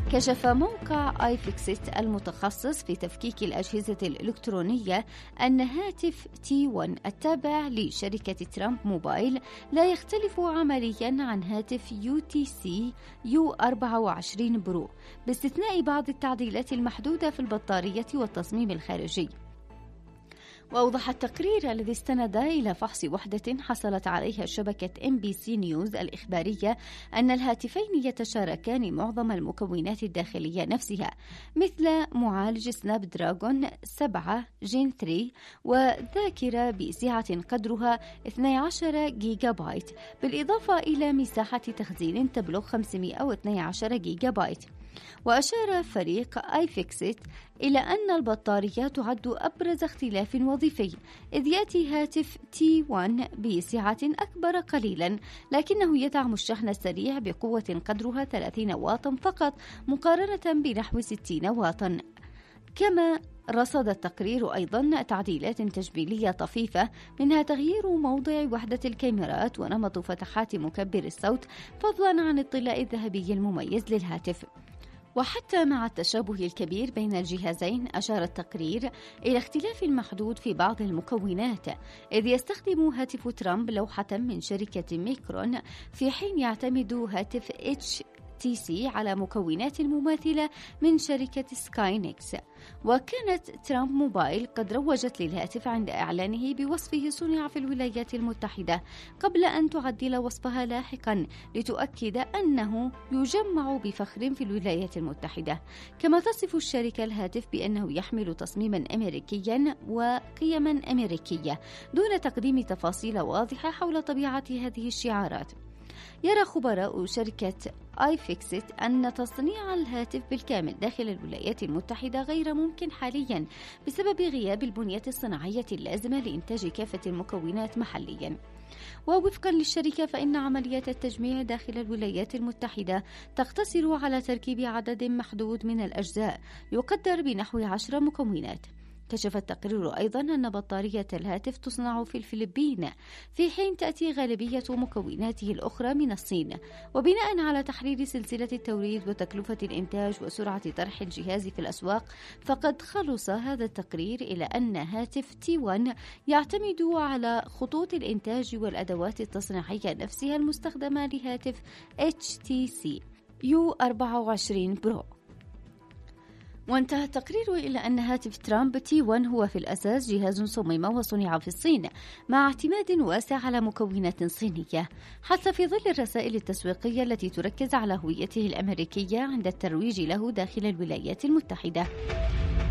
كشف موقع iFixit المتخصص في تفكيك الأجهزة الإلكترونية أن هاتف T1 التابع لشركة ترامب موبايل لا يختلف عمليا عن هاتف UTC U24 برو باستثناء بعض التعديلات المحدودة في البطارية والتصميم الخارجي. وأوضح التقرير الذي استند إلى فحص وحدة حصلت عليها شبكة MBC نيوز الإخبارية أن الهاتفين يتشاركان معظم المكونات الداخلية نفسها، مثل معالج سناب دراجون 7 جين 3 وذاكرة بسعة قدرها 12 جيجا بايت، بالإضافة إلى مساحة تخزين تبلغ 512 جيجا بايت. وأشار فريق iFixit إلى أن البطارية تعد أبرز اختلاف وظيفي، إذ يأتي هاتف T1 بسعة أكبر قليلا، لكنه يدعم الشحن السريع بقوة قدرها 30 واطا فقط مقارنة بنحو 60 واطا. كما رصد التقرير أيضا تعديلات تجميلية طفيفة، منها تغيير موضع وحدة الكاميرات ونمط فتحات مكبر الصوت، فضلا عن الطلاء الذهبي المميز للهاتف. وحتى مع التشابه الكبير بين الجهازين، أشار التقرير إلى اختلاف محدود في بعض المكونات، إذ يستخدم هاتف ترامب لوحة من شركة ميكرون، في حين يعتمد هاتف HTC على مكونات مماثلة من شركة سكاينكس. وكانت ترامب موبايل قد روجت للهاتف عند إعلانه بوصفه صنع في الولايات المتحدة، قبل أن تعدل وصفها لاحقا لتؤكد أنه يجمع بفخر في الولايات المتحدة. كما تصف الشركة الهاتف بأنه يحمل تصميما أمريكيا وقيما أمريكية، دون تقديم تفاصيل واضحة حول طبيعة هذه الشعارات. يرى خبراء شركة iFixit أن تصنيع الهاتف بالكامل داخل الولايات المتحدة غير ممكن حاليا بسبب غياب البنية الصناعية اللازمة لإنتاج كافة المكونات محليا. ووفقا للشركة فإن عمليات التجميع داخل الولايات المتحدة تقتصر على تركيب عدد محدود من الأجزاء يقدر بنحو 10 مكونات. كشف التقرير أيضا أن بطارية الهاتف تصنع في الفلبين، في حين تأتي غالبية مكوناته الأخرى من الصين. وبناء على تحرير سلسلة التوريد وتكلفة الإنتاج وسرعة طرح الجهاز في الأسواق، فقد خلص هذا التقرير إلى أن هاتف T1 يعتمد على خطوط الإنتاج والأدوات التصنيعية نفسها المستخدمة لهاتف HTC U24 برو. وانتهى التقرير إلى أن هاتف ترامب T1 هو في الأساس جهاز صمم وصنع في الصين، مع اعتماد واسع على مكونات صينية، حتى في ظل الرسائل التسويقية التي تركز على هويته الأمريكية عند الترويج له داخل الولايات المتحدة.